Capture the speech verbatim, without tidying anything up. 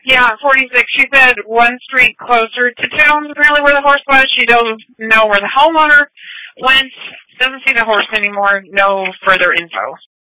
Yeah, forty-six. She said one street closer to town, apparently where the horse was. She doesn't know where the homeowner went. Doesn't see the horse anymore. No further info.